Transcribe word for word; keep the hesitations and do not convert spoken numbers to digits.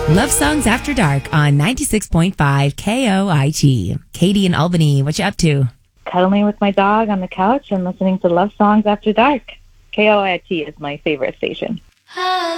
Love Songs After Dark on ninety-six point five K O I T. Katie in Albany, what you up to? Cuddling with my dog on the couch and listening to Love Songs After Dark. K O I T is my favorite station.